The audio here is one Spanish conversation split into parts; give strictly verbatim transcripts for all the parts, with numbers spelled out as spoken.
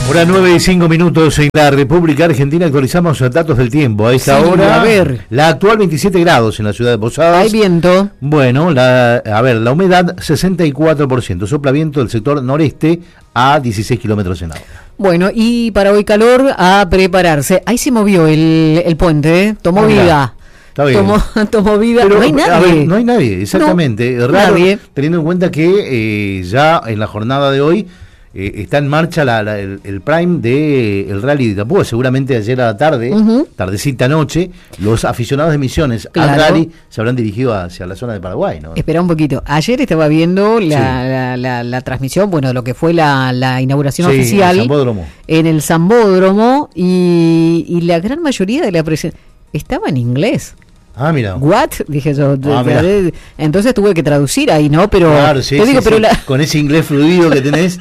Hora nueve y cinco minutos en la República Argentina. Actualizamos los datos del tiempo. A esta sí, hora, a ver. La actual veintisiete grados en la ciudad de Posadas. Hay viento. Bueno, la, a ver, la humedad sesenta y cuatro por ciento. Sopla viento del sector noreste a dieciséis kilómetros en hora. Bueno, y para hoy calor, a prepararse. Ahí se movió el, el puente, ¿eh? Tomó ah, vida. Está bien. Tomó, tomó vida. Pero, no hay nadie. A ver, no hay nadie, exactamente. No, Raro, nadie. Teniendo en cuenta que eh, ya en la jornada de hoy eh, está en marcha la, la, el, el prime del de, rally de Itapúa. Seguramente ayer a la tarde, uh-huh. tardecita noche, los aficionados de Misiones claro. al rally se habrán dirigido hacia la zona de Paraguay, ¿no? Espera un poquito. Ayer estaba viendo la, sí. la, la, la transmisión, bueno, lo que fue la, la inauguración sí, oficial en el Zambódromo. En el Zambódromo y, y la gran mayoría de la presencia estaba en inglés. Ah, mira. What? Dije yo. Ah, de, entonces tuve que traducir ahí, ¿no? Pero claro, sí, te sí, digo, sí. pero la... con ese inglés fluido que tenés.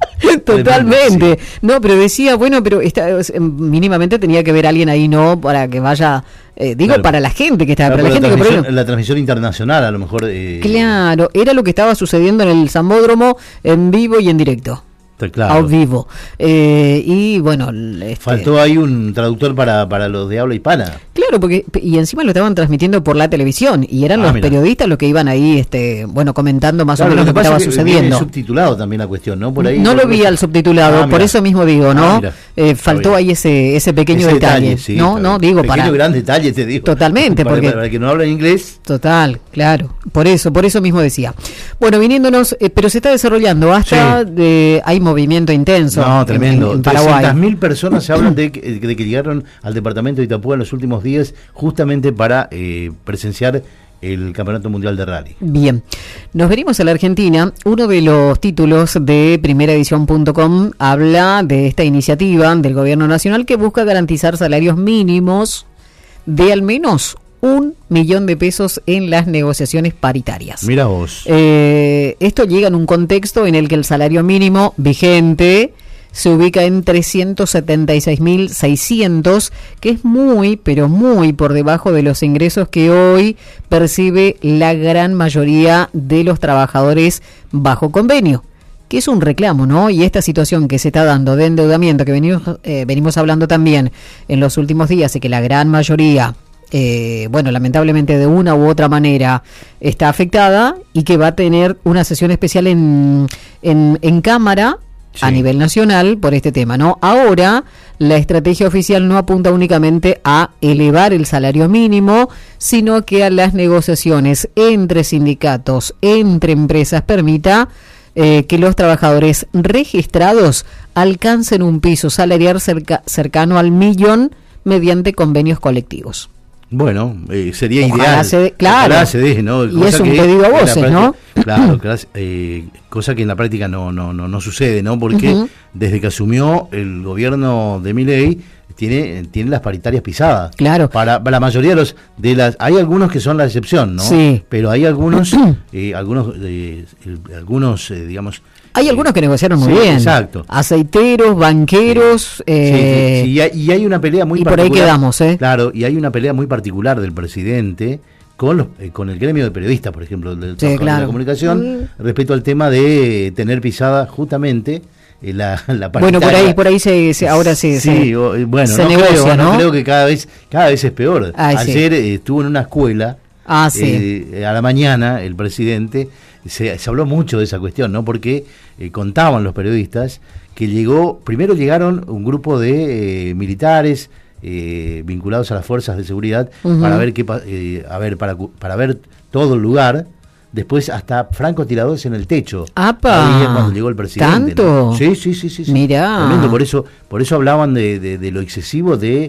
Totalmente. Sí. No, pero decía, bueno, pero esta, mínimamente tenía que ver alguien ahí, ¿no? Para que vaya, eh, digo, claro. para la gente que estaba, claro, para la, la gente que por ahí, la transmisión internacional, a lo mejor. Eh... Claro, era lo que estaba sucediendo en el Zambódromo en vivo y en directo. Claro. A vivo. Eh, y bueno. Este... Faltó ahí un traductor para, para los de habla hispana. Claro, porque y encima lo estaban transmitiendo por la televisión y eran ah, los mira. periodistas los que iban ahí, este, bueno, comentando más claro, o menos lo que, lo que estaba sucediendo. Viene subtitulado también la cuestión, ¿no? Por ahí. No por lo vi los... al subtitulado, ah, por eso mismo digo, ¿no? Ah, eh, faltó ahí ese ese pequeño ese detalle, detalle sí, no, no digo pequeño para. gran detalle te digo. Totalmente, para, porque para, para que no habla inglés. Total, claro. Por eso, por eso mismo decía. Bueno, viniéndonos, eh, pero se está desarrollando hasta sí. de, hay movimiento intenso. No, tremendo. En, en trescientas mil personas se hablan de que, de que llegaron al departamento de Itapúa en los últimos días justamente para eh, presenciar el Campeonato Mundial de Rally. Bien, nos venimos a la Argentina. Uno de los títulos de primera edición punto com habla de esta iniciativa del Gobierno Nacional que busca garantizar salarios mínimos de al menos un millón de pesos en las negociaciones paritarias. Mira vos. Eh, esto llega en un contexto en el que el salario mínimo vigente se ubica en trescientos setenta y seis mil seiscientos, que es muy, pero muy por debajo de los ingresos que hoy percibe la gran mayoría de los trabajadores bajo convenio, que es un reclamo, ¿no? Y esta situación que se está dando de endeudamiento, que venimos, eh, venimos hablando también en los últimos días, y que la gran mayoría, eh, bueno, lamentablemente de una u otra manera está afectada, y que va a tener una sesión especial en, en, en Cámara, sí. a nivel nacional por este tema, ¿no? Ahora la estrategia oficial no apunta únicamente a elevar el salario mínimo, sino que a las negociaciones entre sindicatos, entre empresas, permita eh, que los trabajadores registrados alcancen un piso salarial cerca, cercano al millón mediante convenios colectivos. Bueno, eh, sería Ojalá ideal. Se de, claro. Ojalá se deje, ¿no? Y cosa es un que pedido a voces, práctica, ¿no? Claro, eh, cosa que en la práctica no no no, no sucede, ¿no? Porque uh-huh. desde que asumió el gobierno de Milei tiene tiene las paritarias pisadas. Claro. Para, para la mayoría de los de las hay algunos que son la excepción, ¿no? Sí. Pero hay algunos eh, algunos eh, algunos eh, digamos hay algunos que negociaron muy sí, bien. Exacto. Aceiteros, banqueros. Sí, eh, sí, sí. Y, hay, y hay una pelea muy y particular. Y por ahí quedamos, ¿eh? Claro, y hay una pelea muy particular del presidente con los, eh, con el gremio de periodistas, por ejemplo, del sí, claro. de la comunicación, mm. respecto al tema de tener pisada justamente eh, la, la paritaria. Bueno, por ahí, por ahí se, se ahora sí, sí, se, o, bueno, se no negocia, creo, ¿no? no creo que cada vez, cada vez es peor. Ay, Ayer sí. eh, estuvo en una escuela. Ah, sí. Eh, a la mañana el presidente se, se habló mucho de esa cuestión, ¿no? Porque eh, contaban los periodistas que llegó, primero llegaron un grupo de eh, militares eh, vinculados a las fuerzas de seguridad uh-huh. para ver qué, eh, a ver para para ver todo el lugar. Después hasta francotiradores en el techo. ¡Apa! Ahí cuando llegó el presidente. ¿Tanto? ¿No? Sí, sí, sí, sí. Mirá. Tremendo, por eso, por eso hablaban de, de, de lo excesivo de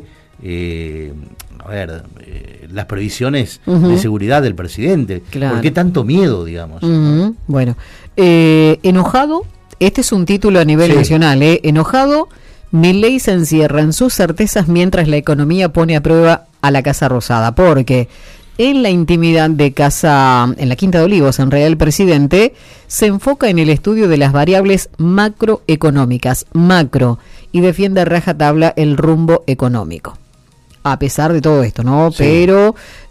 eh, a ver, eh, las previsiones uh-huh. de seguridad del presidente. Claro. ¿Por qué tanto miedo, digamos? Uh-huh. Bueno, eh, enojado, este es un título a nivel sí. nacional, ¿eh? Enojado, Milei se encierra en sus certezas mientras la economía pone a prueba a la Casa Rosada, porque en la intimidad de casa, en la Quinta de Olivos, en realidad el presidente se enfoca en el estudio de las variables macroeconómicas, macro, y defiende a rajatabla el rumbo económico. a pesar de todo esto, ¿no? Sí. Pero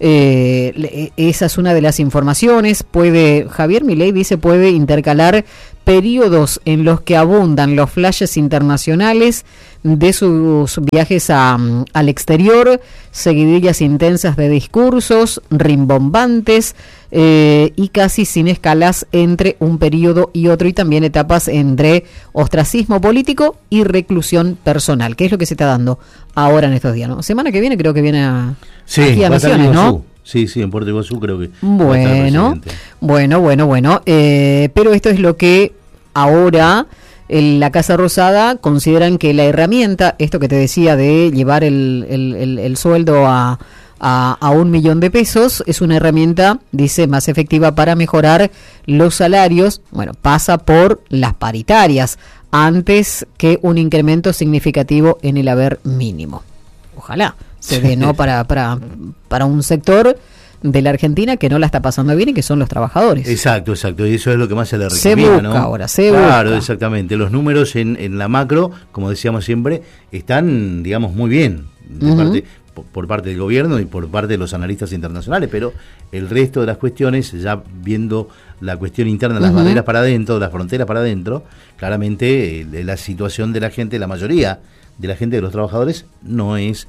eh, esa es una de las informaciones. Puede, Javier Milei dice, puede intercalar periodos en los que abundan los flashes internacionales de sus viajes a, al exterior, seguidillas intensas de discursos rimbombantes eh, y casi sin escalas entre un periodo y otro, y también etapas entre ostracismo político y reclusión personal, que es lo que se está dando ahora en estos días, ¿no? Semana que viene creo que viene a, sí, aquí a Misiones, ¿no? Sí, sí, en Puerto Iguazú creo que bueno, bueno, bueno, bueno, eh, pero esto es lo que ahora en la Casa Rosada consideran que la herramienta, esto que te decía de llevar el, el, el, el sueldo a, a, a un millón de pesos, es una herramienta, dice, más efectiva para mejorar los salarios. Bueno, pasa por las paritarias antes que un incremento significativo en el haber mínimo. Ojalá se dé, ¿no? Para, para, para un sector de la Argentina que no la está pasando bien y que son los trabajadores. Exacto, exacto, y eso es lo que más se le recomienda, se busca, ¿no? Ahora, se claro, busca. Exactamente, los números en, en la macro, como decíamos siempre, están, digamos, muy bien de Uh-huh. parte, por, por parte del gobierno y por parte de los analistas internacionales, pero el resto de las cuestiones, ya viendo la cuestión interna, las uh-huh. barreras para adentro, las fronteras para adentro, claramente eh, la situación de la gente, la mayoría de la gente, de los trabajadores, no es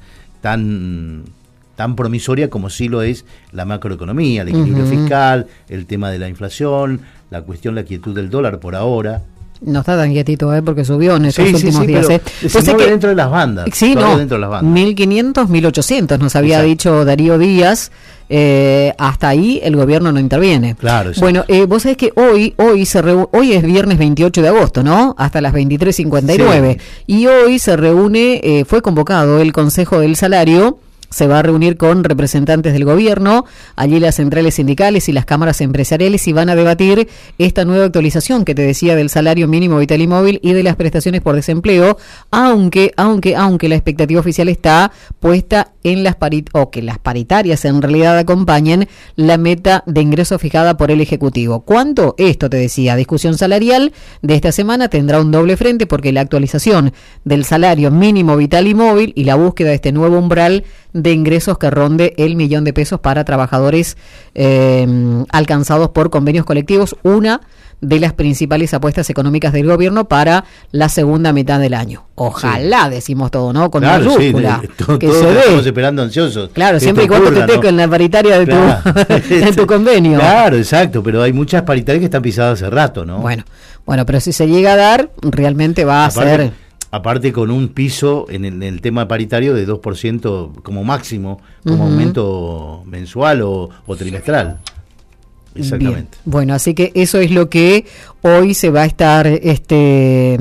tan tan promisoria como sí lo es la macroeconomía, el equilibrio uh-huh. fiscal, el tema de la inflación, la cuestión, la quietud del dólar por ahora. No está tan quietito, ¿eh? Porque subió en estos sí, últimos sí, sí, días. Pero ¿eh? se mueve que, dentro de las bandas. Sí, no, dentro de las bandas. mil quinientos, mil ochocientos nos había exacto. dicho Darío Díaz. Eh, hasta ahí el gobierno no interviene. Claro, exacto. Bueno, eh, vos sabés que hoy hoy se reu- hoy es viernes veintiocho de agosto, ¿no? Hasta las veintitrés cincuenta y nueve. Sí. Y hoy se reúne, eh, fue convocado el Consejo del Salario. Se va a reunir con representantes del gobierno, allí las centrales sindicales y las cámaras empresariales, y van a debatir esta nueva actualización que te decía del salario mínimo vital y móvil y de las prestaciones por desempleo, aunque aunque aunque la expectativa oficial está puesta en las parit- o que las paritarias en realidad acompañen la meta de ingreso fijada por el Ejecutivo. ¿Cuánto? Esto te decía, discusión salarial de esta semana tendrá un doble frente, porque la actualización del salario mínimo vital y móvil y la búsqueda de este nuevo umbral de ingresos que ronde el millón de pesos para trabajadores eh, alcanzados por convenios colectivos, una de las principales apuestas económicas del gobierno para la segunda mitad del año. Ojalá, sí. decimos todo, ¿no? Con claro, mayúscula. Sí, todo, que todo se ve. Estamos esperando ansiosos. Claro, siempre y cuando te estés con la paritaria de, claro. tu, de tu convenio. Claro, exacto, pero hay muchas paritarias que están pisadas hace rato, ¿no? Bueno, bueno, pero si se llega a dar, realmente va a aparte, ser... Aparte con un piso en el, en el tema paritario de dos por ciento como máximo, como uh-huh. aumento mensual o, o trimestral. Exactamente. Bien. Bueno, así que eso es lo que hoy se va a estar este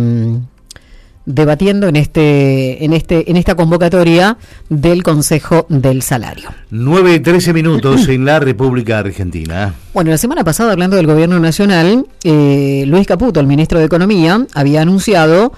debatiendo en este en este en esta convocatoria del Consejo del Salario. nueve y trece minutos en la República Argentina. Bueno, la semana pasada, hablando del Gobierno Nacional, eh, Luis Caputo, el ministro de Economía, había anunciado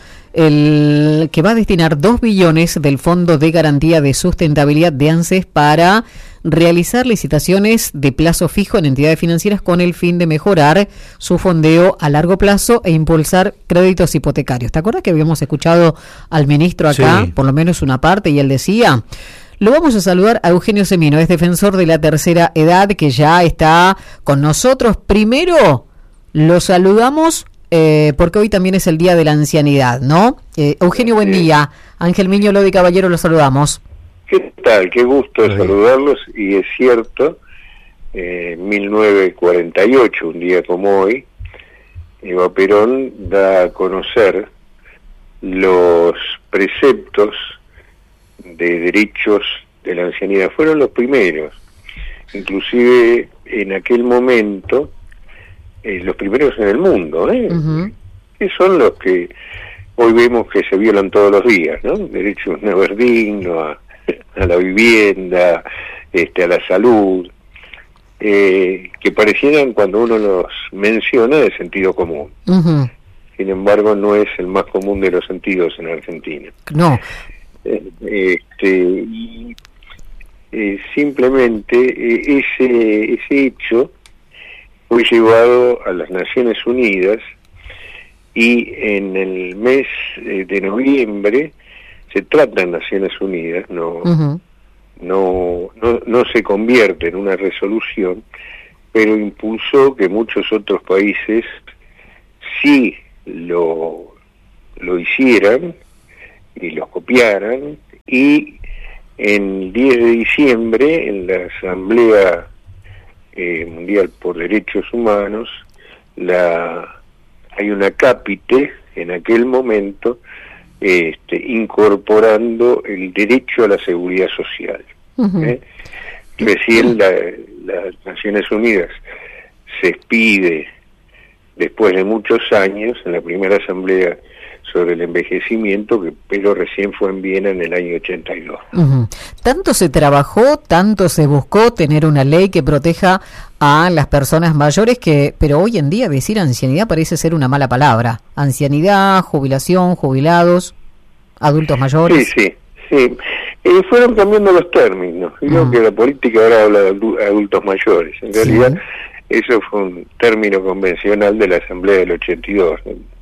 el que va a destinar dos billones del Fondo de Garantía de Sustentabilidad de ANSES para realizar licitaciones de plazo fijo en entidades financieras con el fin de mejorar su fondeo a largo plazo e impulsar créditos hipotecarios. ¿Te acuerdas que habíamos escuchado al ministro acá, sí. por lo menos una parte, y él decía... Lo vamos a saludar a Eugenio Semino, es defensor de la tercera edad, que ya está con nosotros. Primero, lo saludamos eh, porque hoy también es el Día de la Ancianidad, ¿no? Eh, Eugenio, buen día. Ángel Miño Lodi Caballero, lo saludamos. ¿Qué tal? Qué gusto sí. saludarlos, y es cierto, en eh, mil novecientos cuarenta y ocho, un día como hoy, Eva Perón da a conocer los preceptos de derechos de la ancianidad. Fueron los primeros, inclusive en aquel momento, eh, los primeros en el mundo, ¿eh? Uh-huh. que son los que hoy vemos que se violan todos los días, ¿no? Derecho a un haber digno, a, a la vivienda, este, a la salud, eh, que parecieran, cuando uno los menciona, de sentido común. Uh-huh. Sin embargo, no es el más común de los sentidos en Argentina. No. Este, y eh, simplemente eh, ese ese hecho fue llevado a las Naciones Unidas, y en el mes eh, de noviembre se trata en Naciones Unidas, no uh-huh. no, no, no se convierte en una resolución, pero impulsó que muchos otros países sí lo, lo hicieran y los copiaran, y en el diez de diciembre, en la Asamblea eh, Mundial por Derechos Humanos, la hay una cápite en aquel momento este, incorporando el derecho a la seguridad social. Uh-huh. ¿eh? Recién la, las Naciones Unidas se expide, después de muchos años, en la primera asamblea sobre el envejecimiento, que pero recién fue en Viena en el año ochenta y dos. Uh-huh. Tanto se trabajó, tanto se buscó tener una ley que proteja a las personas mayores, que pero hoy en día decir ancianidad parece ser una mala palabra. Ancianidad, jubilación, jubilados, adultos mayores. Sí, sí, sí. Eh, fueron cambiando los términos. Creo uh-huh. que la política ahora habla de adultos mayores. En realidad, sí. Eso fue un término convencional de la Asamblea del ochenta y dos.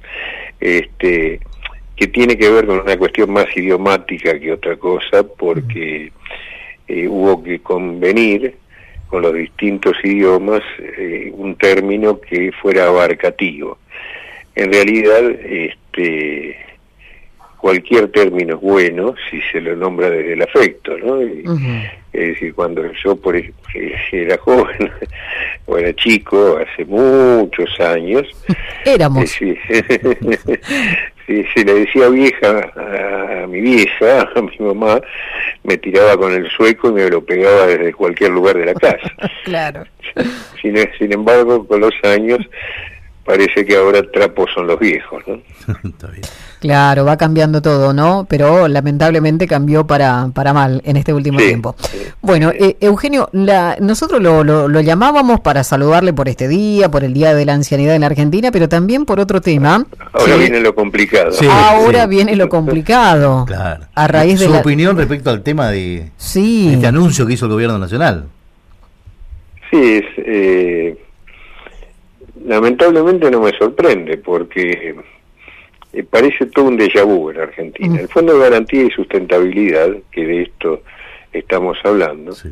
Este, que tiene que ver con una cuestión más idiomática que otra cosa, porque eh, hubo que convenir con los distintos idiomas eh, un término que fuera abarcativo. En realidad, este, cualquier término es bueno si se lo nombra desde el afecto, ¿no? Y, uh-huh. Es decir, cuando yo por ejemplo, era joven o era chico, hace muchos años, éramos. Eh, sí, si, si le decía vieja a, a mi vieja, a mi mamá, me tiraba con el sueco y me lo pegaba desde cualquier lugar de la casa. Claro. Sin, sin embargo, con los años parece que ahora trapos son los viejos, ¿no? Está bien. Claro, va cambiando todo, ¿no? Pero lamentablemente cambió para para mal en este último sí, tiempo. Sí, bueno, sí. Eh, Eugenio, la, nosotros lo, lo, lo llamábamos para saludarle por este día, por el Día de la Ancianidad en la Argentina, pero también por otro tema. Ahora que, viene lo complicado. Sí, ahora sí. viene lo complicado. Claro. A raíz de su la... opinión respecto al tema de, sí. de este anuncio que hizo el gobierno nacional. Sí, es... Eh... lamentablemente no me sorprende, porque eh, parece todo un déjà vu en Argentina. Mm. El Fondo de Garantía y Sustentabilidad, que de esto estamos hablando, sí.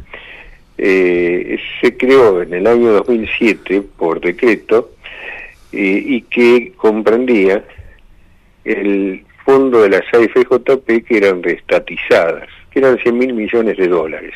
eh, se creó en el año dos mil siete por decreto eh, y que comprendía el fondo de las A F J P, que eran reestatizadas, que eran cien mil millones de dólares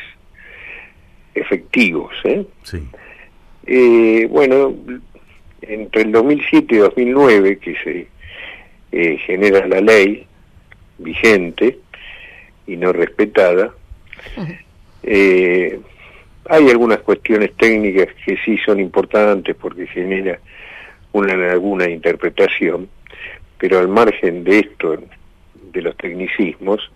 efectivos. ¿eh? Sí. Eh, bueno... Entre el dos mil siete y dos mil nueve, que se eh, genera la ley vigente y no respetada, uh-huh. eh, hay algunas cuestiones técnicas que sí son importantes porque genera una laguna de interpretación, pero al margen de esto, de los tecnicismos,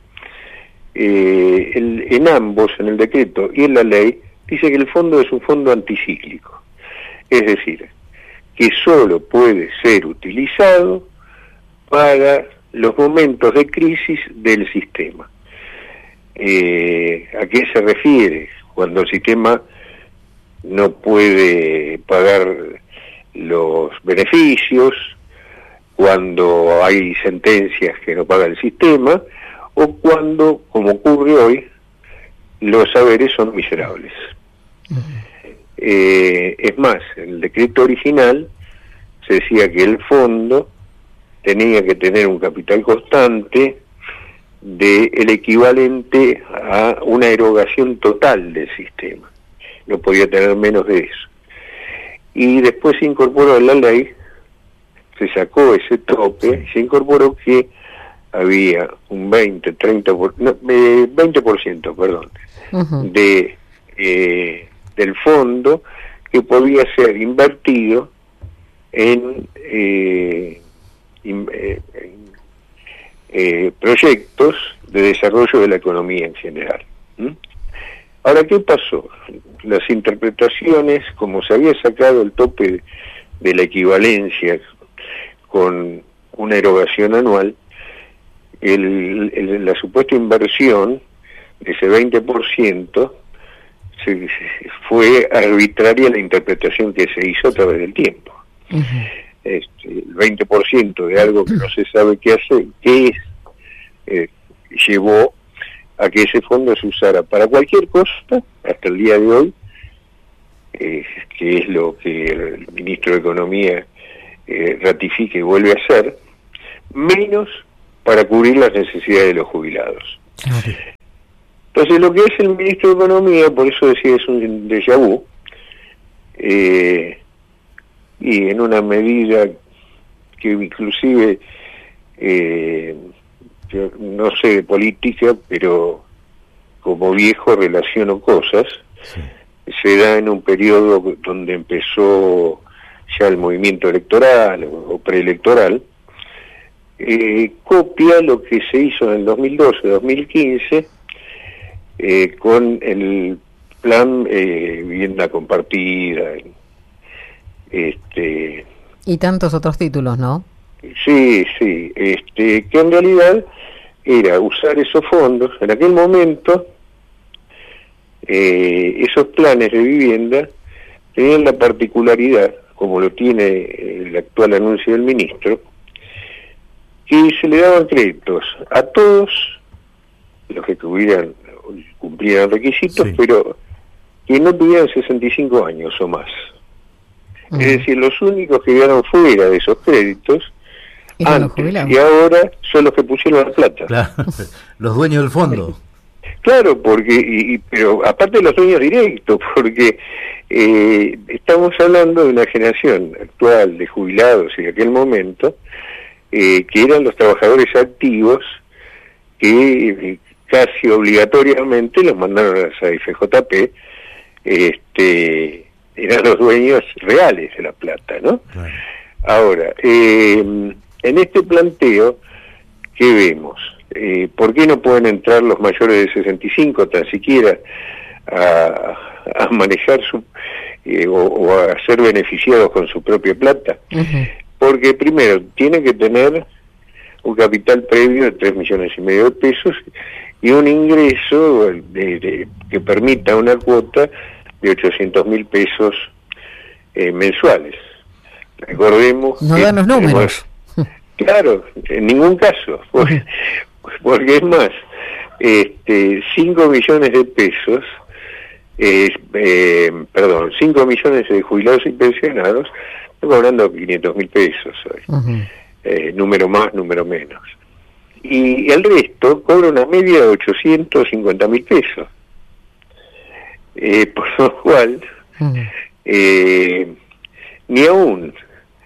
eh, el, en ambos, en el decreto y en la ley, dice que el fondo es un fondo anticíclico, es decir, que solo puede ser utilizado para los momentos de crisis del sistema. Eh, ¿A qué se refiere? Cuando el sistema no puede pagar los beneficios, cuando hay sentencias que no paga el sistema, o cuando, como ocurre hoy, los saberes son miserables. Uh-huh. Eh, es más, en el decreto original se decía que el fondo tenía que tener un capital constante de el equivalente a una erogación total del sistema. No podía tener menos de eso. Y después se incorporó en la ley, se sacó ese tope, se incorporó que había un veinte, treinta, por, no, eh, veinte por ciento, perdón, uh-huh. de... Eh, del fondo que podía ser invertido en, eh, in, eh, en eh, proyectos de desarrollo de la economía en general. ¿Mm? Ahora, ¿qué pasó? Las interpretaciones, como se había sacado el tope de la equivalencia con una erogación anual, el, el, la supuesta inversión de ese veinte por ciento Se, fue arbitraria la interpretación que se hizo a través del tiempo. Uh-huh. Este, el veinte por ciento de algo que no se sabe qué hace, qué es, eh, llevó a que ese fondo se usara para cualquier cosa, hasta el día de hoy, eh, que es lo que el ministro de Economía eh, ratifica y vuelve a hacer, menos para cubrir las necesidades de los jubilados. Okay. Entonces, lo que es el ministro de Economía, por eso decía, es un déjà vu, eh, y en una medida que inclusive, eh, yo no sé de política, pero como viejo relaciono cosas, sí. Se da en un periodo donde empezó ya el movimiento electoral o preelectoral, eh, copia lo que se hizo en el dos mil doce dos mil quince eh, con el plan eh, vivienda compartida, este y tantos otros títulos, ¿no? Sí, sí, este que en realidad era usar esos fondos. En aquel momento eh, esos planes de vivienda tenían la particularidad, como lo tiene el actual anuncio del ministro, que se le daban créditos a todos los que tuvieran, cumplieran requisitos, sí. Pero que no tuvieran sesenta y cinco años o más. Uh-huh. Es decir, los únicos que quedaron fuera de esos créditos antes y ahora son los que pusieron la plata. Claro, los dueños del fondo. Claro, porque y, y, pero aparte de los dueños directos, porque eh, estamos hablando de una generación actual de jubilados y de aquel momento, eh, que eran los trabajadores activos que eh, casi obligatoriamente los mandaron a la F J P, este, eran los dueños reales de la plata, ¿no? Claro. Ahora, eh, en este planteo, ¿qué vemos? Eh, ¿Por qué no pueden entrar los mayores de sesenta y cinco tan siquiera a, a manejar su eh, o, o a ser beneficiados con su propia plata? Uh-huh. Porque primero, tiene que tener un capital previo de tres millones y medio de pesos y un ingreso de, de, que permita una cuota de ochocientos mil pesos eh, mensuales. Recordemos... No dan los números. Tenemos, claro, en ningún caso, porque, porque es más, este, cinco millones de pesos, eh, eh, perdón, cinco millones de jubilados y pensionados, están cobrando quinientos mil pesos hoy. Uh-huh. Eh, número más, número menos. Y el resto cobra una media de ochocientos cincuenta mil pesos. Eh, por lo cual, uh-huh. eh, ni aún,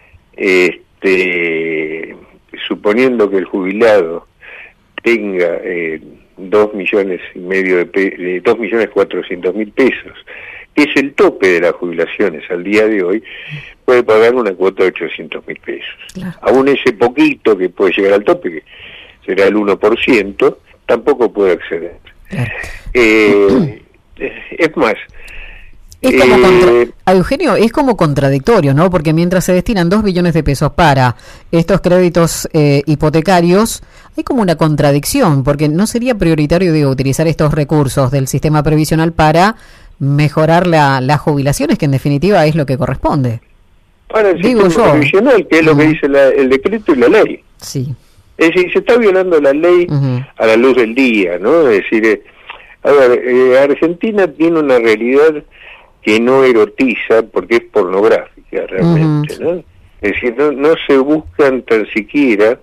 este, suponiendo que el jubilado tenga eh, dos millones y medio de, pe- de dos millones cuatrocientos mil pesos, que es el tope de las jubilaciones al día de hoy, puede pagar una cuota de ochocientos mil pesos. Claro. Aún ese poquito que puede llegar al tope, que será el uno por ciento, tampoco puede acceder. Claro. Eh, es más, es como eh, contra... a Eugenio, es como contradictorio, ¿no? Porque mientras se destinan dos billones de pesos para estos créditos eh, hipotecarios, hay como una contradicción, porque no sería prioritario, digo, utilizar estos recursos del sistema previsional para mejorar la, las jubilaciones, que en definitiva es lo que corresponde. Para el digo sistema yo. previsional, que es uh-huh. lo que dice la, el decreto y la ley. Sí. Es decir, se está violando la ley uh-huh. a la luz del día, ¿no? Es decir, eh, a ver, eh, Argentina tiene una realidad que no erotiza porque es pornográfica realmente, uh-huh. ¿no? Es decir, no, no se buscan tan siquiera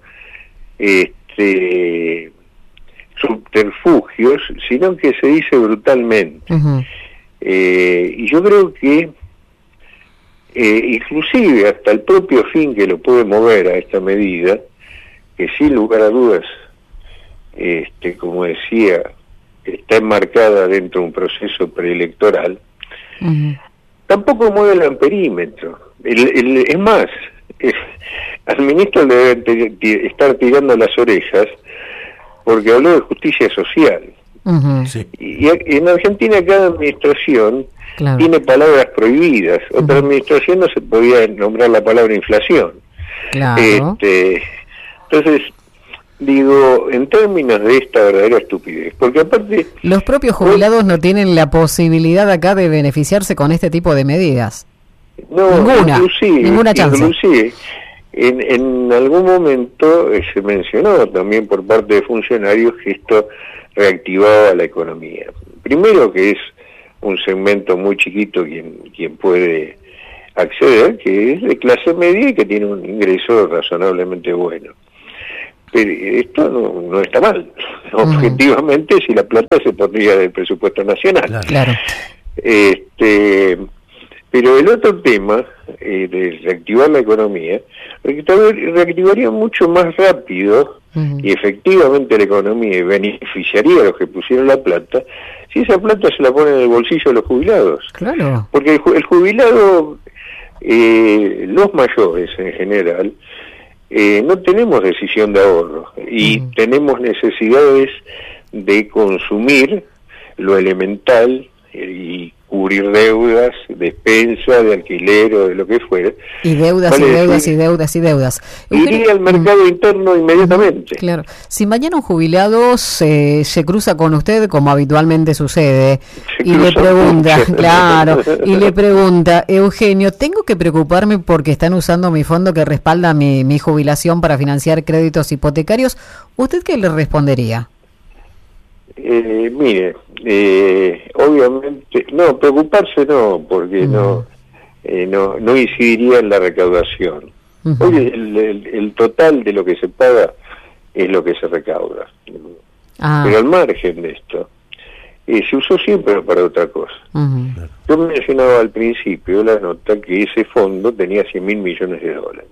este subterfugios, sino que se dice brutalmente. Uh-huh. Eh, y yo creo que eh, inclusive hasta el propio fin que lo puede mover a esta medida, que sin lugar a dudas, este, como decía, está enmarcada dentro de un proceso preelectoral, uh-huh. tampoco mueve el amperímetro. El, el, es más, es, al ministro le deben t- t- estar tirando las orejas porque habló de justicia social. Uh-huh. Sí. Y, y en Argentina cada administración claro. tiene palabras prohibidas. Otra uh-huh. administración no se podía nombrar la palabra inflación. Claro. Este, entonces, digo, en términos de esta verdadera estupidez, porque aparte... Los propios jubilados no tienen la posibilidad acá de beneficiarse con este tipo de medidas. No, ninguna, inclusive, ninguna chance. Inclusive, En, en algún momento eh, se mencionó también por parte de funcionarios que esto reactivaba la economía. Primero que es un segmento muy chiquito quien, quien puede acceder, que es de clase media y que tiene un ingreso razonablemente bueno. Pero esto no, no está mal. Uh-huh. Objetivamente, si la plata se pondría del presupuesto nacional. Claro. Este, pero el otro tema eh, de reactivar la economía, reactivaría mucho más rápido uh-huh. y efectivamente la economía y beneficiaría a los que pusieron la plata, si esa plata se la pone en el bolsillo de los jubilados. Claro. Porque el, el jubilado, eh, los mayores en general, eh, no tenemos decisión de ahorro y uh-huh. tenemos necesidades de consumir lo elemental y cubrir deudas, despensa, de alquiler o de lo que fuera. Y deudas vale y deudas decir, y deudas y deudas. Iría al mercado mm, interno inmediatamente. Claro. Si mañana un jubilado se, se cruza con usted, como habitualmente sucede, se y le pregunta, mucho. claro, y le pregunta, Eugenio, ¿tengo que preocuparme porque están usando mi fondo que respalda mi, mi jubilación para financiar créditos hipotecarios? ¿Usted qué le respondería? Eh, mire, eh, obviamente, no, preocuparse no, porque uh-huh. no, eh, no no incidiría en la recaudación. Uh-huh. Hoy el, el, el total de lo que se paga es lo que se recauda. Ah. Pero al margen de esto, eh, se usó siempre para otra cosa. Uh-huh. Yo mencionaba al principio de la nota que ese fondo tenía cien mil millones de dólares.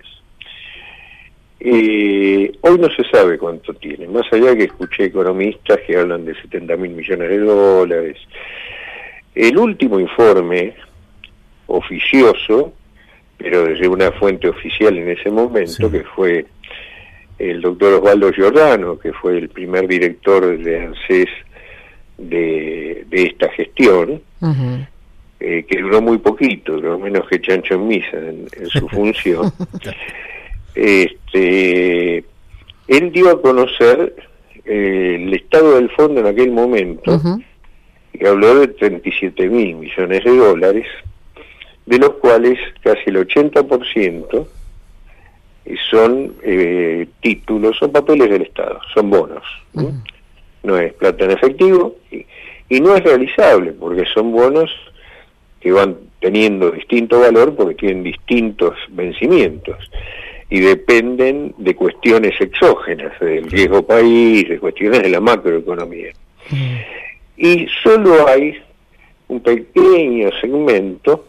Eh, hoy no se sabe cuánto tiene, más allá que escuché economistas que hablan de setenta mil millones de dólares. El último informe oficioso, pero desde una fuente oficial en ese momento, sí. que fue el doctor Osvaldo Giordano, que fue el primer director de ANSES de, de esta gestión, uh-huh. eh, que duró muy poquito, duró menos que Chancho en misa en, en su función. Este, él dio a conocer eh, el estado del fondo en aquel momento uh-huh. y habló de treinta y siete mil millones de dólares, de los cuales casi el ochenta por ciento son eh, títulos, son papeles del Estado, son bonos. Uh-huh. No es plata en efectivo y, y no es realizable porque son bonos que van teniendo distinto valor porque tienen distintos vencimientos y dependen de cuestiones exógenas, del riesgo país, de cuestiones de la macroeconomía. Mm. Y solo hay un pequeño segmento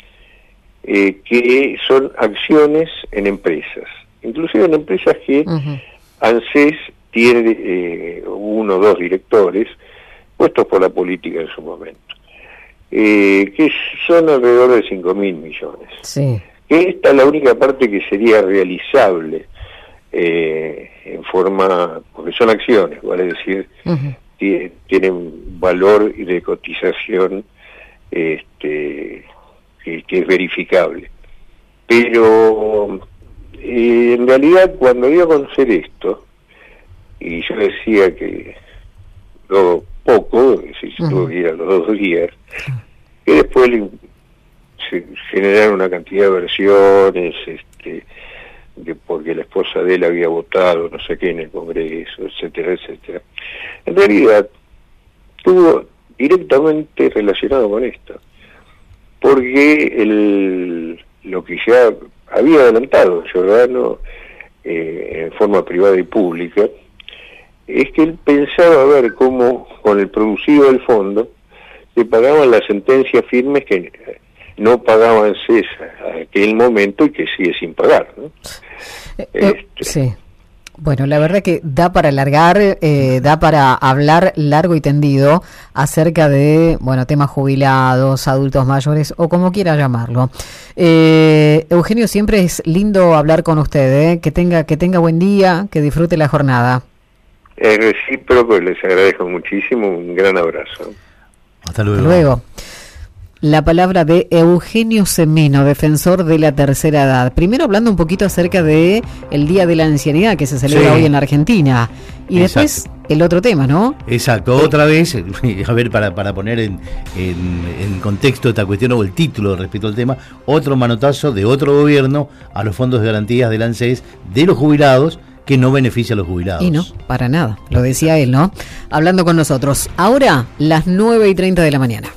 eh, que son acciones en empresas, inclusive en empresas que uh-huh. ANSES tiene eh, uno o dos directores puestos por la política en su momento, eh, que son alrededor de cinco mil millones. Sí. Que esta es la única parte que sería realizable eh, en forma, porque son acciones, vale decir, uh-huh. t- tienen valor de cotización este, que, que es verificable. Pero eh, en realidad cuando dio a conocer esto, y yo decía que luego poco, si se uh-huh. tuvo que ir a los dos días, que después le se generaron una cantidad de versiones, este, de porque la esposa de él había votado no sé qué en el Congreso, etcétera, etcétera. En realidad, estuvo directamente relacionado con esto, porque el, lo que ya había adelantado Giordano eh, en forma privada y pública, es que él pensaba ver cómo con el producido del fondo se pagaban las sentencias firmes que no pagaban César a aquel momento y que sigue sin pagar, ¿no? Eh, este. Sí. Bueno, la verdad que da para alargar, eh, da para hablar largo y tendido acerca de, bueno, temas jubilados, adultos mayores o como quiera llamarlo. Eh, Eugenio, siempre es lindo hablar con usted, ¿eh? Que tenga, que tenga buen día, que disfrute la jornada. Es recíproco, les agradezco muchísimo, un gran abrazo. Hasta luego. Hasta luego. La palabra de Eugenio Semino, defensor de la tercera edad. Primero hablando un poquito acerca de el Día de la Ancianidad que se celebra sí. hoy en Argentina. Y Exacto. después el otro tema, ¿no? Exacto, otra vez, a ver, para, para poner en, en, en contexto esta cuestión o el título respecto al tema, otro manotazo de otro gobierno a los fondos de garantías del ANSES de los jubilados, que no beneficia a los jubilados. Y no, para nada, lo decía él, ¿no? Hablando con nosotros. Ahora, las nueve y treinta de la mañana.